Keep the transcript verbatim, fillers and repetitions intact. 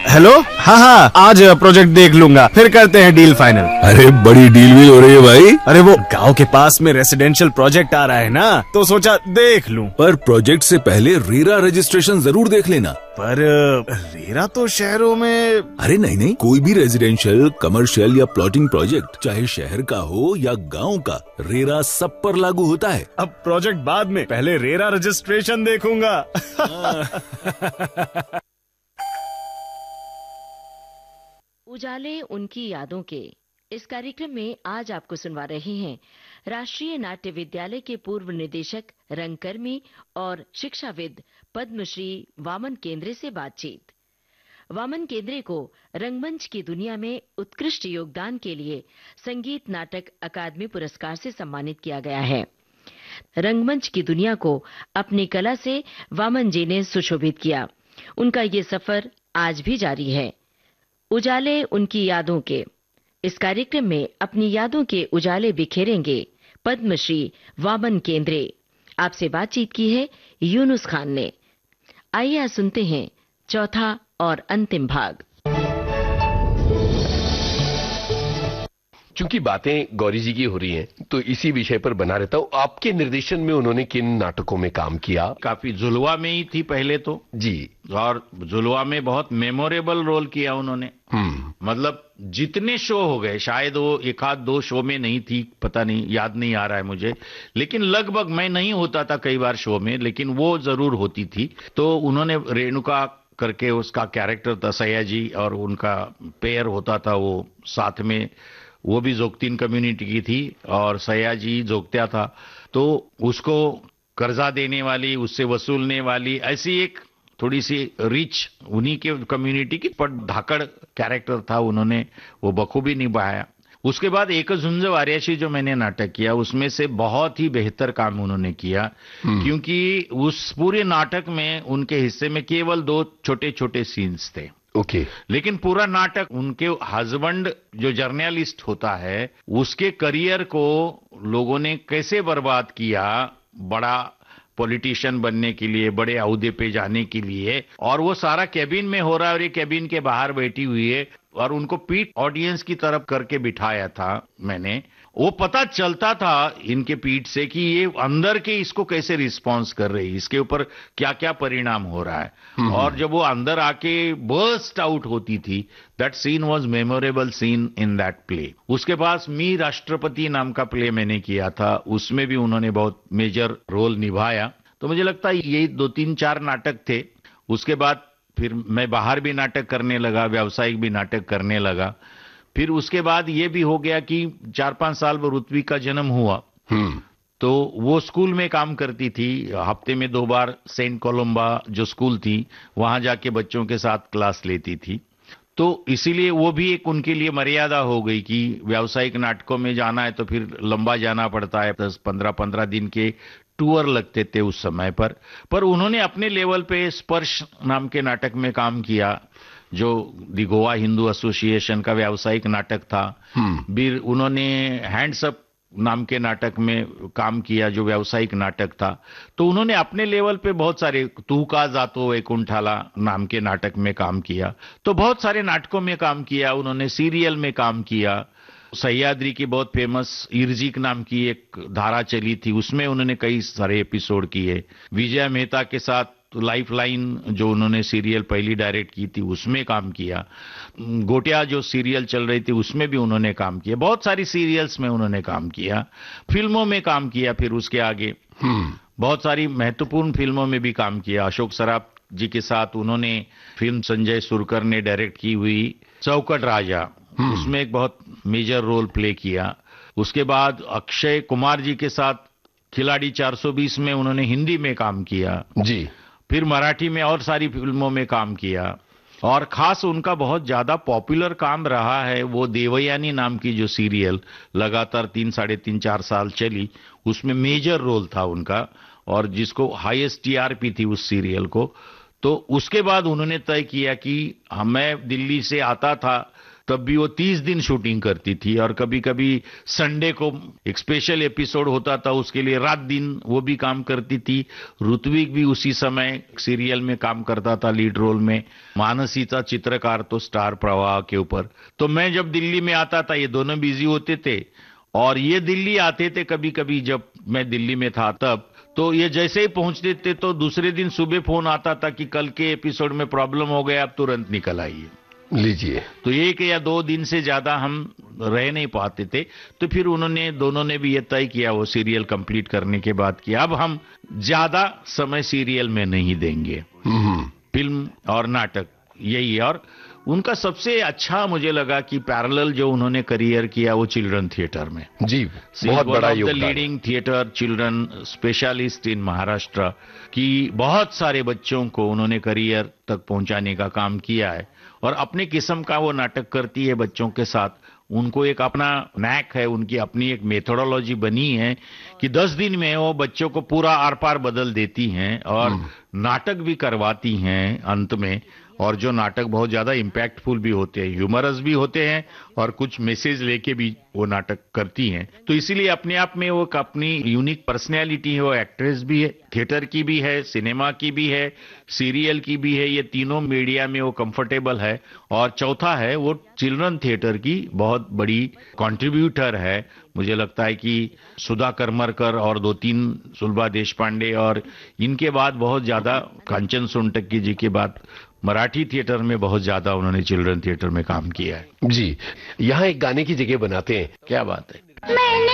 Hello. हाँ हाँ, आज प्रोजेक्ट देख लूंगा, फिर करते हैं डील फाइनल। अरे बड़ी डील भी हो रही है भाई। अरे वो गांव के पास में रेसिडेंशियल प्रोजेक्ट आ रहा है ना, तो सोचा देख लूं। पर प्रोजेक्ट से पहले रेरा रजिस्ट्रेशन जरूर देख लेना। पर रेरा तो शहरों में। अरे नहीं नहीं, कोई भी रेजिडेंशियल, कमर्शियल या प्लॉटिंग प्रोजेक्ट, चाहे शहर का हो या गांव का, रेरा सब पर लागू होता है। अब प्रोजेक्ट बाद में, पहले रेरा रजिस्ट्रेशन देखूंगा। उजाले उनकी यादों के इस कार्यक्रम में आज आपको सुनवा रहे हैं राष्ट्रीय नाट्य विद्यालय के पूर्व निदेशक, रंगकर्मी और शिक्षाविद पद्मश्री वामन केंद्रे से बातचीत। वामन केंद्रे को रंगमंच की दुनिया में उत्कृष्ट योगदान के लिए संगीत नाटक अकादमी पुरस्कार से सम्मानित किया गया है। रंगमंच की दुनिया को अपनी कला से वामन जी ने सुशोभित किया। उनका ये सफर आज भी जारी है। उजाले उनकी यादों के इस कार्यक्रम में अपनी यादों के उजाले बिखेरेंगे पद्मश्री वामन केंद्रे। आपसे बातचीत की है यूनुस खान ने। आइए आज सुनते हैं चौथा और अंतिम भाग। चूंकि बातें गौरी जी की हो रही हैं, तो इसी विषय पर बना रहता हूं। आपके निर्देशन में उन्होंने किन नाटकों में काम किया? काफी जुलवा में ही थी पहले तो जी, और जुलवा में बहुत मेमोरेबल रोल किया उन्होंने। हम्म मतलब जितने शो हो गए, शायद वो एक आध दो शो में नहीं थी, पता नहीं, याद नहीं आ रहा है मुझे, लेकिन लगभग मैं नहीं होता था कई बार शो में, लेकिन वो जरूर होती थी। तो उन्होंने रेणुका करके उसका कैरेक्टर था, सैया जी और उनका पेयर होता था, वो साथ में, वो भी जोगतीन कम्युनिटी की थी और सैया जी जोगत्या था। तो उसको कर्जा देने वाली, उससे वसूलने वाली, ऐसी एक थोड़ी सी रिच उन्हीं के कम्युनिटी की पर धाकड़ कैरेक्टर था, उन्होंने वो बखूबी निभाया। उसके बाद एक झुंझ वार्याशी जो मैंने नाटक किया, उसमें से बहुत ही बेहतर काम उन्होंने किया, क्योंकि उस पूरे नाटक में उनके हिस्से में केवल दो छोटे छोटे सीन्स थे। Okay okay. लेकिन पूरा नाटक उनके हस्बैंड जो जर्नलिस्ट होता है, उसके करियर को लोगों ने कैसे बर्बाद किया, बड़ा पॉलिटिशियन बनने के लिए, बड़े अहदे पे जाने के लिए, और वो सारा कैबिन में हो रहा है और ये कैबिन के बाहर बैठी हुई है, और उनको पीठ ऑडियंस की तरफ करके बिठाया था मैंने। वो पता चलता था इनके पीठ से कि ये अंदर के इसको कैसे रिस्पॉन्स कर रही है, इसके ऊपर क्या क्या परिणाम हो रहा है। और जब वो अंदर आके बर्स्ट आउट होती थी, that scene was memorable seen in that play. उसके बाद मी राष्ट्रपति नाम का प्ले मैंने किया था, उसमें भी उन्होंने बहुत मेजर रोल निभाया। तो मुझे लगता है यही दो तीन चार नाटक थे। उसके बाद फिर मैं बाहर भी नाटक करने लगा, व्यावसायिक भी नाटक करने लगा। फिर उसके बाद ये भी हो गया कि चार पांच साल में ऋत्विक का जन्म हुआ, तो वो स्कूल में काम करती थी। हफ्ते में दो बार सेंट कोलंबा जो स्कूल थी, वहां जाके बच्चों के साथ क्लास लेती थी। तो इसीलिए वो भी एक उनके लिए मर्यादा हो गई कि व्यावसायिक नाटकों में जाना है तो फिर लंबा जाना पड़ता है, दस पंद्रह पंद्रह दिन के टूर लगते थे उस समय पर। पर उन्होंने अपने लेवल पे स्पर्श नाम के नाटक में काम किया, जो दी गोवा हिंदू एसोसिएशन का व्यावसायिक नाटक था। फिर उन्होंने हैंड्स अप नाम के नाटक में काम किया, जो व्यावसायिक नाटक था। तो उन्होंने अपने लेवल पे बहुत सारे, तू का जातो वैकुंठाला नाम के नाटक में काम किया। तो बहुत सारे नाटकों में काम किया उन्होंने। सीरियल में काम किया। सह्याद्री की बहुत फेमस इर्जिक नाम की एक धारा चली थी, उसमें उन्होंने कई सारे एपिसोड किए। विजय मेहता के साथ लाइफ लाइन जो उन्होंने सीरियल पहली डायरेक्ट की थी, उसमें काम किया। गोटिया जो सीरियल चल रही थी, उसमें भी उन्होंने काम किया। बहुत सारी सीरियल्स में उन्होंने काम किया। फिल्मों में काम किया। फिर उसके आगे बहुत सारी महत्वपूर्ण फिल्मों में भी काम किया। अशोक सराफ जी के साथ उन्होंने फिल्म संजय सुरकर ने डायरेक्ट की हुई चौकट राजा, उसमें एक बहुत मेजर रोल प्ले किया। उसके बाद अक्षय कुमार जी के साथ खिलाड़ी चार सौ बीस में उन्होंने हिंदी में काम किया जी। फिर मराठी में और सारी फिल्मों में काम किया। और खास उनका बहुत ज्यादा पॉपुलर काम रहा है वो देवयानी नाम की जो सीरियल लगातार तीन साढ़े तीन चार साल चली, उसमें मेजर रोल था उनका, और जिसको हाईएस्ट टीआरपी थी उस सीरियल को। तो उसके बाद उन्होंने तय किया कि मैं दिल्ली से आता था तब भी वो तीस दिन शूटिंग करती थी और कभी कभी संडे को एक स्पेशल एपिसोड होता था, उसके लिए रात दिन वो भी काम करती थी। ऋत्विक भी उसी समय सीरियल में काम करता था लीड रोल में। मानसी था चित्रकार तो स्टार प्रवाह के ऊपर। तो मैं जब दिल्ली में आता था ये दोनों बिजी होते थे और ये दिल्ली आते थे कभी कभी, जब मैं दिल्ली में था तब। तो ये जैसे ही पहुंचते थे तो दूसरे दिन सुबह फोन आता था कि कल के एपिसोड में प्रॉब्लम हो गया, आप तुरंत निकल आइए। लीजिए। तो एक या दो दिन से ज्यादा हम रह नहीं पाते थे। तो फिर उन्होंने दोनों ने भी ये तय किया वो सीरियल कंप्लीट करने के बाद कि अब हम ज्यादा समय सीरियल में नहीं देंगे, फिल्म और नाटक यही। और उनका सबसे अच्छा मुझे लगा कि पैरेलल जो उन्होंने करियर किया वो चिल्ड्रन थिएटर में। जी, बहुत बड़ा योगदान। Leading theatre children specialist in Maharashtra की बहुत सारे बच्चों को उन्होंने करियर तक पहुंचाने का काम किया है और अपने किस्म का वो नाटक करती है बच्चों के साथ। उनको एक अपना नैक है, उनकी अपनी एक मेथोडोलॉजी बनी है कि दस दिन में वो बच्चों को पूरा आर पार बदल देती हैं और नाटक भी करवाती हैं अंत में। और जो नाटक बहुत ज्यादा इम्पैक्टफुल भी होते हैं, ह्यूमरस भी होते हैं और कुछ मैसेज लेके भी वो नाटक करती हैं। तो इसीलिए अपने आप में वो अपनी यूनिक पर्सनैलिटी है। वो एक्ट्रेस भी है, थिएटर की भी है, सिनेमा की भी है, सीरियल की भी है। ये तीनों मीडिया में वो कंफर्टेबल है। और चौथा है वो चिल्ड्रन थिएटर की बहुत बड़ी कंट्रीब्यूटर है। मुझे लगता है कि सुधा करमरकर और दो तीन सुलभा देशपांडे और इनके बाद बहुत ज्यादा कांचन सोनटक्की जी के बाद मराठी थिएटर में बहुत ज्यादा उन्होंने चिल्ड्रन थिएटर में काम किया है। जी, यहाँ एक गाने की जगह बनाते हैं। क्या बात है।